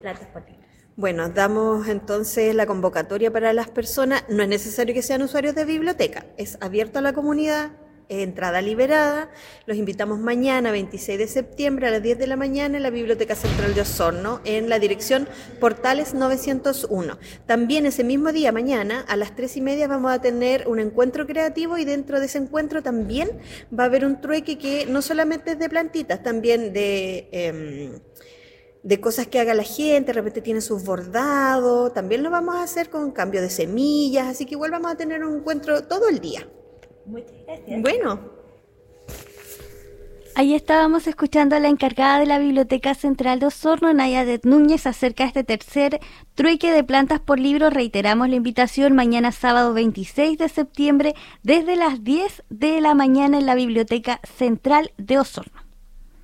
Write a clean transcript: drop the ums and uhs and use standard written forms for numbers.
Plantas por libros. Bueno, damos entonces la convocatoria para las personas. No es necesario que sean usuarios de biblioteca, es abierto a la comunidad, entrada liberada. Los invitamos mañana, 26 de septiembre, a las 10 de la mañana en la Biblioteca Central de Osorno, en la dirección Portales 901. También ese mismo día, mañana, a las 3:30, vamos a tener un encuentro creativo, y dentro de ese encuentro también va a haber un trueque que no solamente es de plantitas, también de cosas que haga la gente. De repente tiene sus bordados, también lo vamos a hacer con cambio de semillas, así que igual vamos a tener un encuentro todo el día. Muchas gracias. Bueno, Ahí estábamos escuchando a la encargada de la Biblioteca Central de Osorno, Nayadet Núñez, acerca de este tercer trueque de plantas por libro. Reiteramos la invitación mañana sábado 26 de septiembre desde las 10 de la mañana en la Biblioteca Central de Osorno.